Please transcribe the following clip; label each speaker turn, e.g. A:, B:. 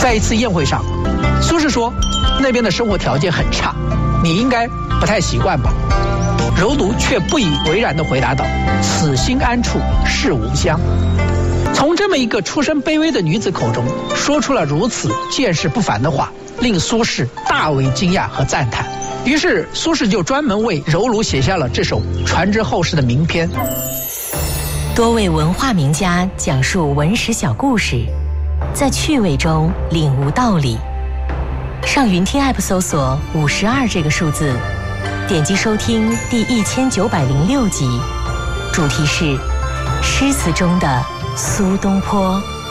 A: 在一次宴会上，苏轼说那边的生活条件很差，你应该不太习惯吧。柔奴却不以为然地回答道：此心安处是吾乡。从这么一个出身卑微的女子口中说出了如此见识不凡的话，令苏轼大为惊讶和赞叹。于是苏轼就专门为柔奴写下了这首传之后世的名篇。
B: 多位文化名家讲述文史小故事，在趣味中领悟道理。上云听 App 搜索52这个数字，点击收听第1906集，主题是诗词中的苏东坡。